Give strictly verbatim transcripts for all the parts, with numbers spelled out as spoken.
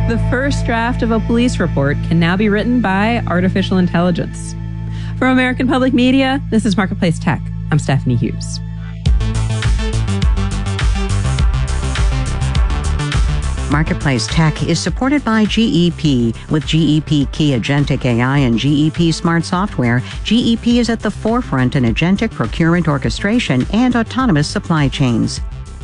The first draft of a police report can now be written by artificial intelligence. From American Public Media, this is Marketplace Tech. I'm Stephanie Hughes. Marketplace Tech is supported by G E P. With G E P Key Agentic A I and G E P Smart Software, G E P is at the forefront in agentic procurement orchestration and autonomous supply chains.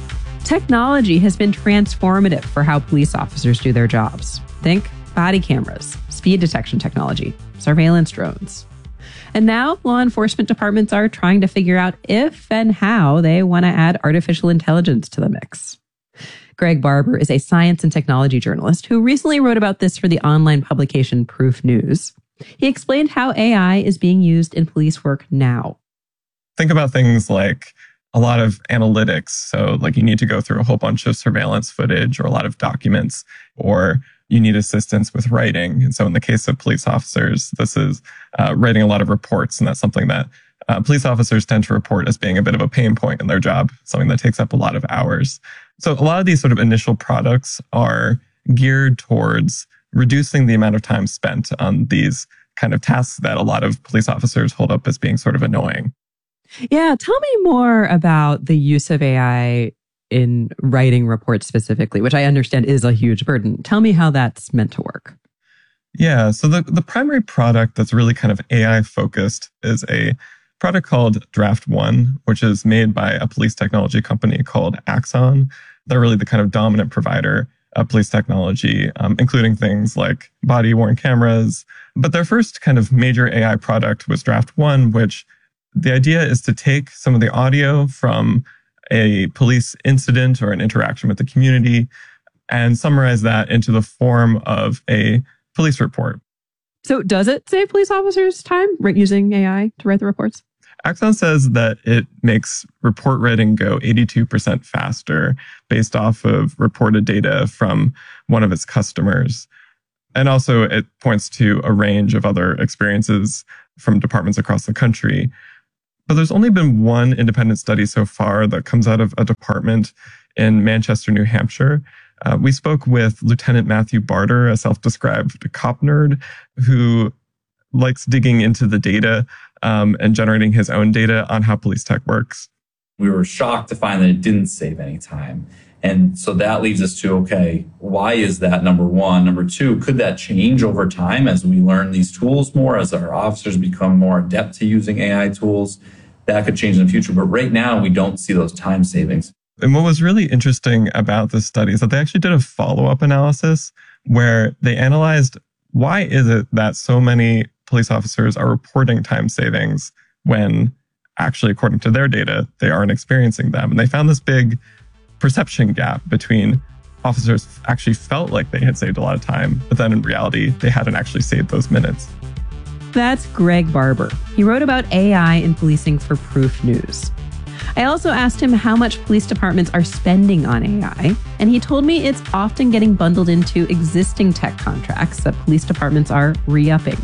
Technology has been transformative for how police officers do their jobs. Think body cameras, speed detection technology, surveillance drones. And now law enforcement departments are trying to figure out if and how they want to add artificial intelligence to the mix. Greg Barber is a science and technology journalist who recently wrote about this for the online publication Proof News. He explained how A I is being used in police work now. Think about things like a lot of analytics. So like you need to go through a whole bunch of surveillance footage or a lot of documents, or you need assistance with writing. And so in the case of police officers, this is uh, writing a lot of reports. And that's something that uh, police officers tend to report as being a bit of a pain point in their job, something that takes up a lot of hours. So a lot of these sort of initial products are geared towards reducing the amount of time spent on these kind of tasks that a lot of police officers hold up as being sort of annoying. Yeah, tell me more about the use of A I in writing reports specifically, which I understand is a huge burden. Tell me how that's meant to work. Yeah, so the, the primary product that's really kind of A I focused is a product called Draft One, which is made by a police technology company called Axon. They're really the kind of dominant provider of police technology, um, including things like body-worn cameras. But their first kind of major A I product was Draft One, which the idea is to take some of the audio from a police incident or an interaction with the community and summarize that into the form of a police report. So does it save police officers time using A I to write the reports? Axon says that it makes report writing go eighty-two percent faster based off of reported data from one of its customers. And also it points to a range of other experiences from departments across the country. But there's only been one independent study so far that comes out of a department in Manchester, New Hampshire. Uh, we spoke with Lieutenant Matthew Barter, a self-described cop nerd who likes digging into the data um, and generating his own data on how police tech works. We were shocked to find that it didn't save any time. And so that leads us to, okay, why is that, number one? Number two, could that change over time as we learn these tools more, as our officers become more adept to using A I tools? That could change in the future. But right now, we don't see those time savings. And what was really interesting about this study is that they actually did a follow-up analysis where they analyzed why is it that so many police officers are reporting time savings when actually, according to their data, they aren't experiencing them. And they found this big perception gap between officers actually felt like they had saved a lot of time, but then in reality, they hadn't actually saved those minutes. That's Greg Barber. He wrote about A I in policing for Proof News. I also asked him how much police departments are spending on A I, and he told me it's often getting bundled into existing tech contracts that police departments are re-upping.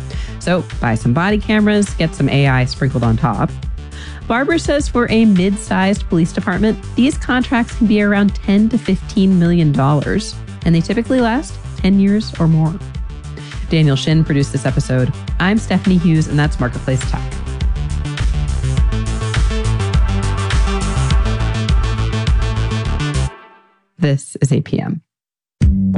So buy some body cameras, get some A I sprinkled on top. Barber says for a mid-sized police department, these contracts can be around ten to fifteen million dollars, and they typically last ten years or more. Daniel Shin produced this episode. I'm Stephanie Hughes, and that's Marketplace Tech. This is A P M.